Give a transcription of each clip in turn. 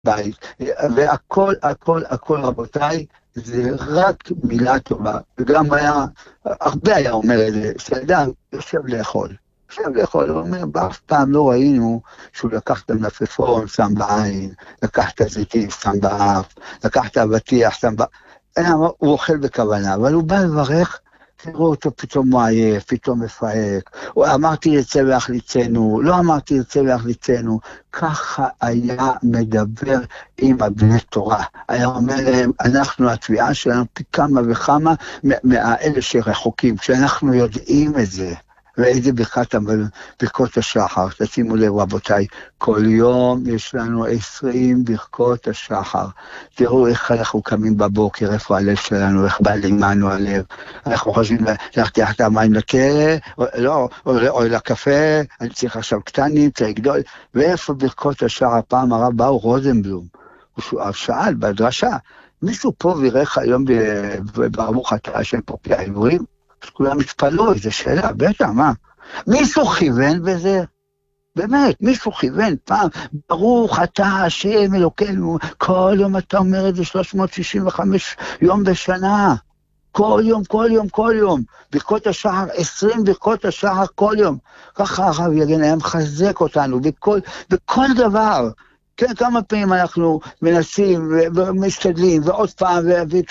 בית, והכל, הכל, הכל רבותיי, זה רק מילה טובה, וגם הרבה היה אומר את זה, שאדם יושב לאכול, הוא אומר, באף פעם לא ראינו שהוא לקח את המלפפון, שם בעין, לקח את הזיתים, שם באף, לקח את האבטיח, שם באף, הוא אוכל בכוונה, אבל הוא בא לברך, תראו אותו פתאום הוא עייף, פתאום מפהק, אמרתי יצא ויחליצנו, לא אמרתי יצא ויחליצנו, ככה היה מדבר עם הבני תורה, היה אומר להם, אנחנו התביעה שלנו פי כמה וכמה מהאלה שרחוקים, כשאנחנו יודעים את זה, ואיזה ברכות השחר, תשימו לב רבותיי, כל יום יש לנו 20 ברכות השחר, תראו איך אנחנו קמים בבוקר, איפה הלב שלנו, איך בא לימנו הלב, אנחנו חושבים להחתיח את המים לתה, או לקפה, אני צריך עכשיו קטנים, צריך גדול, ואיפה ברכות השחר, פעם הרב באו רוזנבלום, הוא שאל בדרשה, מישהו פה בירך היום ברוך אתה השם פופי העברים? אז כולם התפלאו, איזו שאלה, בטח, מה? מישהו כיוון בזה? באמת, מישהו כיוון פעם, ברוך אתה השם אלוקינו, כל יום אתה אומר את זה 365 יום בשנה, כל יום, ברכות השחר, 20 ברכות השחר כל יום, ככה הרב יגן היה מחזק אותנו, בכל דבר, כן, כמה פעמים אנחנו מנסים ומשתדלים, ועוד פעם,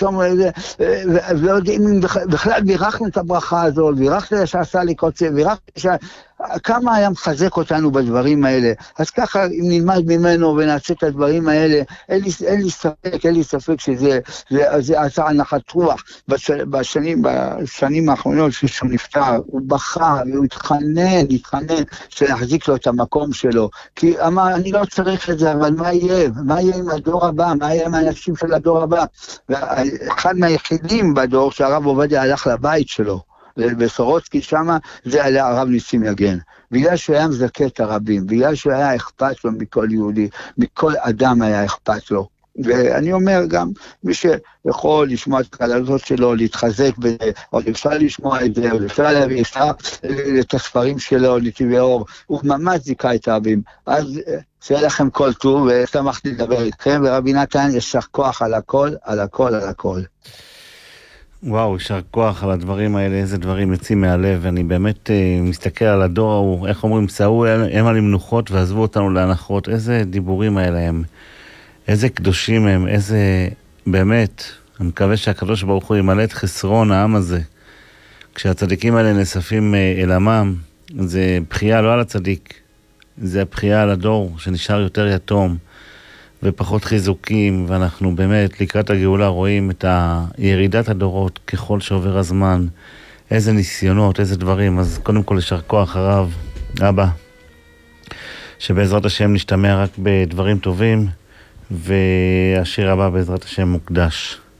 ועוד אם בכלל בירכנו את הברכה הזאת, בירכנו שעשה לי קוצר, כמה היה מחזק אותנו בדברים האלה. אז ככה, אם נלמד ממנו ונעשה את הדברים האלה, אין לי ספק שזה עשה הנחת רוח. בשנים האחרונות שהוא נפטר, הוא בכה והוא התחנן שלהחזיק לו את המקום שלו. כי אמר, אני לא צריך את זה, אבל מה יהיה? מה יהיה עם הדור הבא? מה יהיה עם האנשים של הדור הבא? ואחד מהיחידים בדור שהרב עובדיה הלך לבית שלו, בסורוצקי שמה, זה היה הרב ניסים יגן. בגלל שהוא היה מזכה את הרבים, בגלל שהוא היה אכפת לו מכל יהודי, מכל אדם היה אכפת לו. ואני אומר גם, מי שיכול לשמוע את הקלטות שלו, להתחזק בזה, או אפשר לשמוע את זה, או אפשר להביא את הספרים שלו, נתיבי אור, הוא ממש זיכה את הרבים. אז שיהיה לכם כל טוב, ושמחתי לדבר איתכם, ורבי נתן ישר כוח על הכל, על הכל, על הכל. וואו, יישר כוח על הדברים האלה, איזה דברים יוצאים מהלב, ואני באמת מסתכל על הדור ההוא, איך אומרים, סעו הם על מנוחות ועזבו אותנו להנחות, איזה דיבורים האלה הם, איזה קדושים הם, איזה, באמת, אני מקווה שהקדוש ברוך הוא ימלא את חסרון העם הזה, כשהצדיקים האלה נאספים אל עמם, זה בחייה לא על הצדיק, זה הבחייה על הדור שנשאר יותר יתום, ופחות חיזוקים, ואנחנו באמת לקראת הגאולה רואים את ירידת הדורות ככל שעובר הזמן, איזה ניסיונות, איזה דברים. אז קודם כל יישר כוח הרב, אבא, שבעזרת השם נשתמע רק בדברים טובים, והשיר הבא בעזרת השם מוקדש.